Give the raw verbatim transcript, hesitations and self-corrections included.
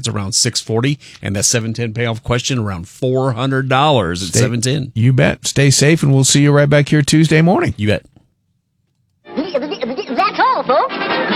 market's around six forty, and that seven ten payoff question around four hundred dollars at Stay, seven ten. You bet. Stay safe, and we'll see you right back here Tuesday morning. You bet. That's all, folks.